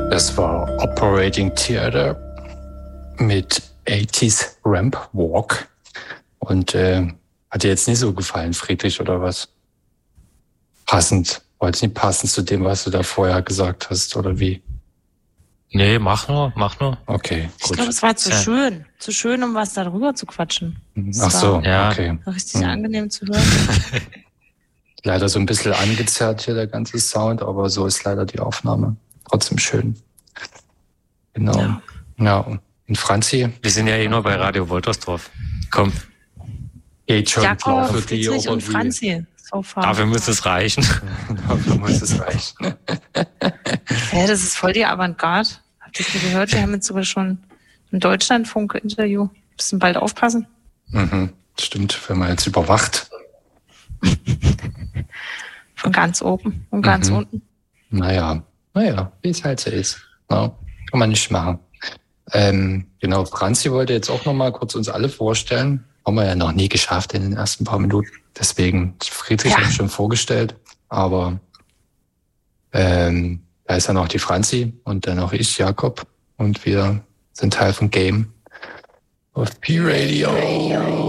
Das war Operating Theater mit 80s Ramp Walk. Und hat dir jetzt nicht so gefallen, Friedrich, oder was? Passend. Wollte nicht passend zu dem, was du da vorher gesagt hast, oder wie? Nee, mach nur. Okay, gut. Ich glaube, es war zu schön. Zu schön, um was darüber zu quatschen. Ach so, ja. Okay. Richtig angenehm zu hören. Leider so ein bisschen angezerrt hier, der ganze Sound, aber so ist leider die Aufnahme. Trotzdem schön. Genau. Ja. Und Franzi? Wir sind ja nur bei Radio Woltersdorf. Komm. Geht schon. Jakob, für die Friedrich und Franzi. So far. Dafür muss es reichen. Dafür muss es reichen. Hä, das ist voll die Avantgarde. Habt ihr das gehört? Wir haben jetzt sogar schon ein Deutschlandfunk-Interview. Müssen bald aufpassen. Stimmt, wenn man jetzt überwacht. Von ganz oben und ganz unten. Naja, wie es halt so ist. Ja, kann man nicht machen. Genau, Franzi wollte jetzt auch noch mal kurz uns alle vorstellen. Haben wir ja noch nie geschafft in den ersten paar Minuten. Deswegen, Friedrich hat schon vorgestellt. Aber da ist ja noch die Franzi und dann noch ich, Jakob. Und wir sind Teil von Game of P-Radio.